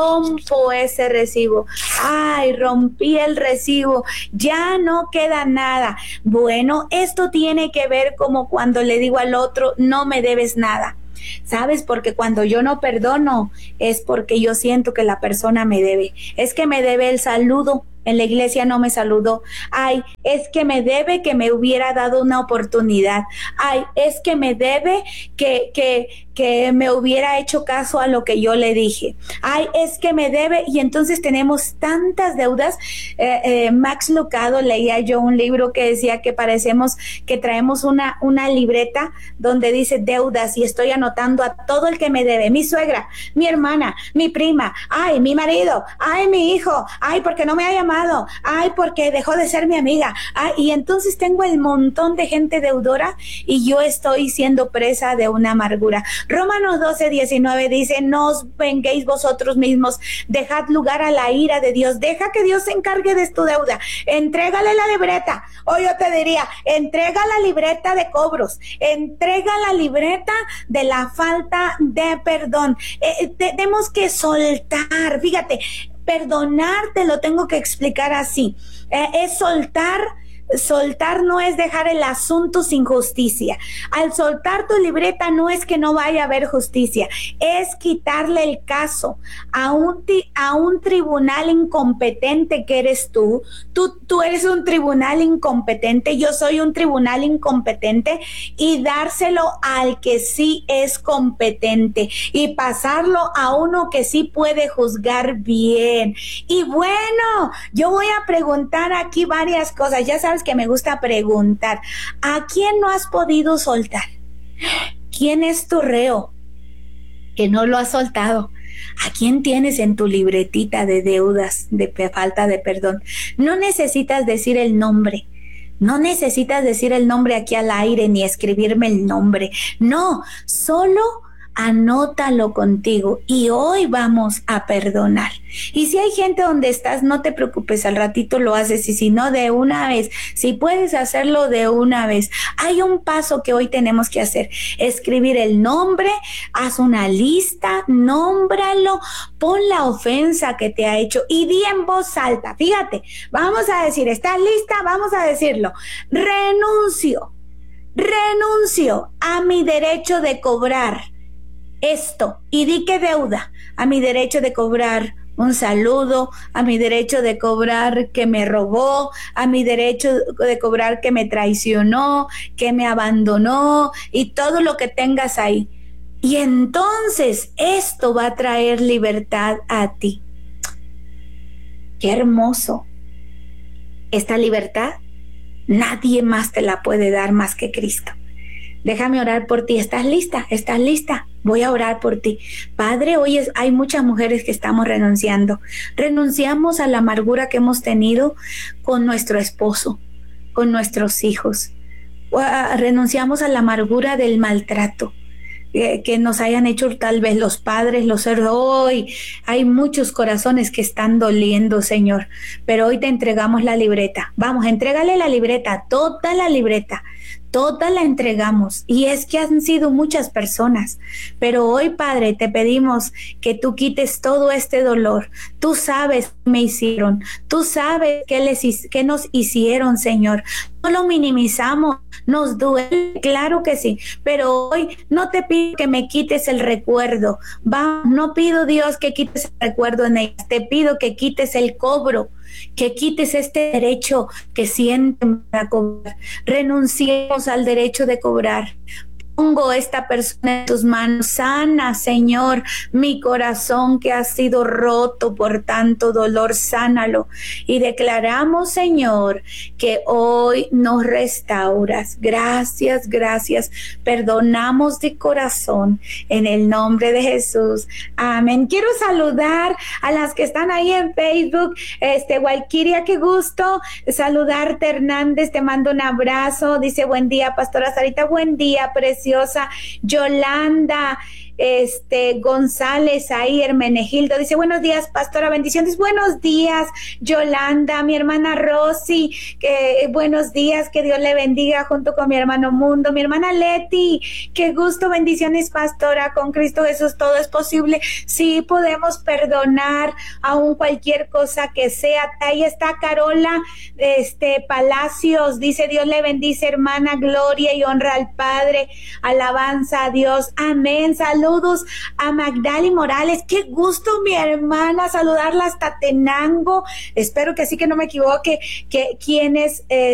[SPEAKER 16] rompo ese recibo. Ay, rompí el recibo, ya no queda nada. Bueno, esto tiene que ver como cuando le digo al otro, no me debes nada. ¿Sabes? Porque cuando yo no perdono es porque yo siento que la persona me debe. Es que me debe el saludo. En la iglesia no me saludó. Ay, es que me debe que me hubiera dado una oportunidad. Ay, es que me debe que, que, que me hubiera hecho caso a lo que yo le dije. Ay, es que me debe. Y entonces tenemos tantas deudas. Eh, eh, Max Lucado, leía yo un libro que decía que parecemos que traemos una, una libreta donde dice deudas, y estoy anotando a todo el que me debe. Mi suegra, mi hermana, mi prima, ay, mi marido, ay, mi hijo, ay, porque no me ha llamado, ay, porque dejó de ser mi amiga, ay, y entonces tengo el montón de gente deudora y yo estoy siendo presa de una amargura. Romanos doce, diecinueve dice, no os venguéis vosotros mismos, dejad lugar a la ira de Dios, deja que Dios se encargue de tu deuda, entrégale la libreta, o yo te diría, entrega la libreta de cobros, entrega la libreta de la falta de perdón. Eh, tenemos que soltar, fíjate, perdonar te lo tengo que explicar así, eh, es soltar. Soltar no es dejar el asunto sin justicia. Al soltar tu libreta no es que no vaya a haber justicia, es quitarle el caso a un, a un tribunal incompetente que eres tú. tú. Tú eres un tribunal incompetente, yo soy un tribunal incompetente, y dárselo al que sí es competente y pasarlo a uno que sí puede juzgar bien. Y bueno, yo voy a preguntar aquí varias cosas. Ya sabes que me gusta preguntar, ¿a quién no has podido soltar? ¿Quién es tu reo que no lo has soltado? ¿A quién tienes en tu libretita de deudas, de falta de perdón? No necesitas decir el nombre. No necesitas decir el nombre aquí al aire ni escribirme el nombre. No, solo anótalo contigo y hoy vamos a perdonar. Y si hay gente donde estás, no te preocupes, al ratito lo haces, y si no, de una vez, si puedes hacerlo de una vez. Hay un paso que hoy tenemos que hacer, escribir el nombre, haz una lista, nómbralo, pon la ofensa que te ha hecho y di en voz alta. Fíjate, vamos a decir, ¿estás lista? Vamos a decirlo. Renuncio, renuncio a mi derecho de cobrar esto, y di qué deuda, a mi derecho de cobrar un saludo, a mi derecho de cobrar que me robó, a mi derecho de cobrar que me traicionó, que me abandonó, y todo lo que tengas ahí. Y entonces esto va a traer libertad a ti. Qué hermoso. Esta libertad nadie más te la puede dar más que Cristo. Déjame orar por ti. ¿Estás lista? ¿Estás lista? Voy a orar por ti. Padre, hoy es, hay muchas mujeres que estamos renunciando. Renunciamos a la amargura que hemos tenido con nuestro esposo, con nuestros hijos. Renunciamos a la amargura del maltrato que, que nos hayan hecho tal vez los padres, los hermanos. Hoy hay muchos corazones que están doliendo, Señor, pero hoy te entregamos la libreta. Vamos, entrégale la libreta, toda la libreta. Toda la entregamos, y es que han sido muchas personas, pero hoy, Padre, te pedimos que tú quites todo este dolor. Tú sabes qué me hicieron, tú sabes qué, les, qué nos hicieron, Señor. No lo minimizamos, nos duele, claro que sí, pero hoy no te pido que me quites el recuerdo. Va, no pido, Dios, que quites el recuerdo en ellas, te pido que quites el cobro, que quites este derecho que sienten para cobrar. Renunciemos al derecho de cobrar. Pongo esta persona en tus manos. Sana, Señor, mi corazón que ha sido roto por tanto dolor, sánalo. Y declaramos, Señor, que hoy nos restauras. Gracias, gracias. Perdonamos de corazón en el nombre de Jesús. Amén. Quiero saludar a las que están ahí en Facebook. Este, Walkiria, qué gusto saludarte. Hernández, te mando un abrazo. Dice, buen día, Pastora Sarita. Buen día, preciosa. Yolanda este González ahí, Hermenegildo, dice, buenos días, pastora, bendiciones. Buenos días, Yolanda, mi hermana Rosy, que buenos días, que Dios le bendiga junto con mi hermano Mundo, mi hermana Leti, qué gusto, bendiciones, pastora, con Cristo Jesús todo es posible. Sí, podemos perdonar aún cualquier cosa que sea. Ahí está Carola este Palacios, dice, Dios le bendice, hermana, gloria y honra al Padre, alabanza a Dios, amén. Saludos a Magdali Morales, qué gusto, mi hermana, saludarla hasta Tenango, espero que sí, que no me equivoque, que quienes eh,